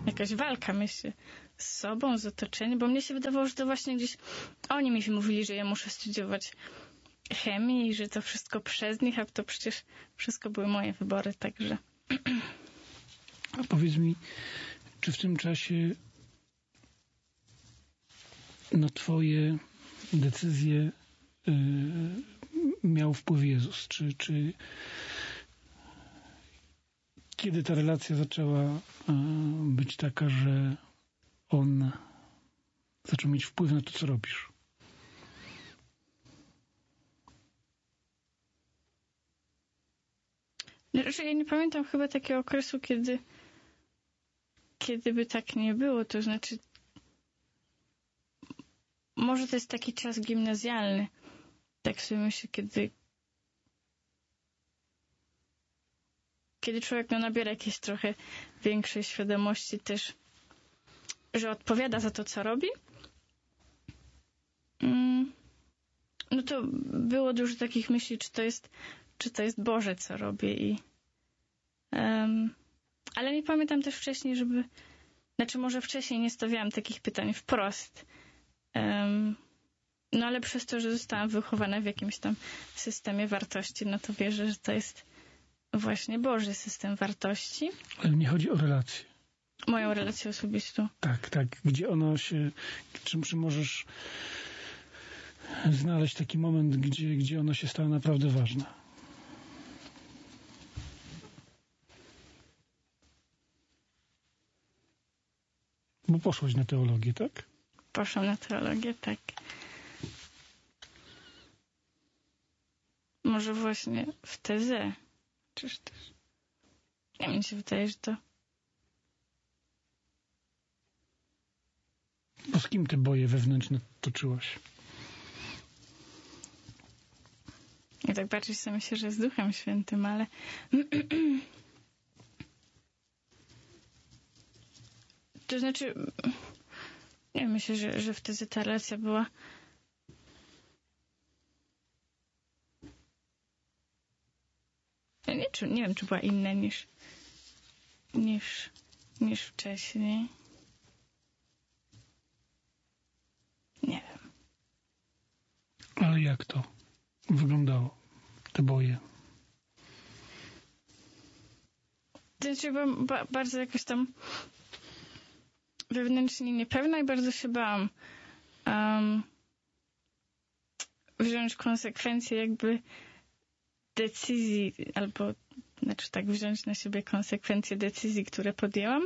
jakaś walka, myślę, z sobą, z otoczeniem, bo mnie się wydawało, że to właśnie gdzieś oni mi mówili, że ja muszę studiować chemię i że to wszystko przez nich, a to przecież wszystko były moje wybory, także... A powiedz mi, czy w tym czasie na twoje decyzje miał wpływ Jezus? Czy kiedy ta relacja zaczęła być taka, że On zaczął mieć wpływ na to, co robisz? Znaczy, ja nie pamiętam chyba takiego okresu, kiedy by tak nie było, to znaczy może to jest taki czas gimnazjalny, tak sobie myślę, kiedy człowiek nabiera jakiejś trochę większej świadomości też, że odpowiada za to, co robi, no to było dużo takich myśli, czy to jest Boże, co robię ale nie pamiętam też wcześniej, znaczy może wcześniej nie stawiałam takich pytań wprost, no ale przez to, że zostałam wychowana w jakimś tam systemie wartości, no to wierzę, że to jest właśnie Boży system wartości. Ale mnie chodzi o relację. Moją relację osobistą. Tak. Gdzie ono się... Czy możesz znaleźć taki moment, gdzie ono się stało naprawdę ważne? Bo poszłaś na teologię, tak? Poszłam na teologię, tak. Może właśnie w tezę. Czyż też. Ja mi się wydaje, że to... Bo z kim te boje wewnętrzne toczyłaś? Ja tak bardziej sobie myślę, że z Duchem Świętym, ale... To znaczy... Nie, myślę, że wtedy ta relacja była... Ja nie wiem, czy była inna niż wcześniej. Nie wiem. Ale jak to wyglądało, te boje? To znaczy, byłam bardzo jakoś tam wewnętrznie niepewna i bardzo się bałam wziąć konsekwencje jakby decyzji, albo znaczy tak, wziąć na siebie konsekwencje decyzji, które podjęłam.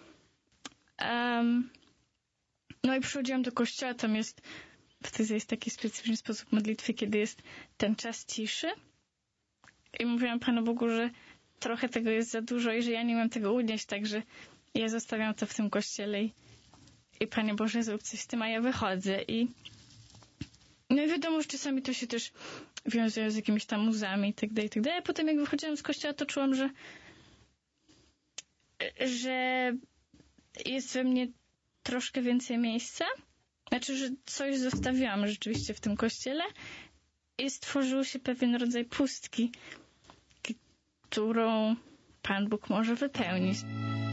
No i przychodziłam do kościoła, tam wtedy jest taki specyficzny sposób modlitwy, kiedy jest ten czas ciszy i mówiłam Panu Bogu, że trochę tego jest za dużo i że ja nie mam tego unieść, także ja zostawiam to w tym kościele i Panie Boże, zrób coś z tym, a ja wychodzę no i wiadomo, że czasami to się też wiązuje z jakimiś tam łzami i tak dalej. A potem jak wychodziłam z kościoła, to czułam, że jest we mnie troszkę więcej miejsca. Znaczy, że coś zostawiłam rzeczywiście w tym kościele i stworzył się pewien rodzaj pustki, którą Pan Bóg może wypełnić.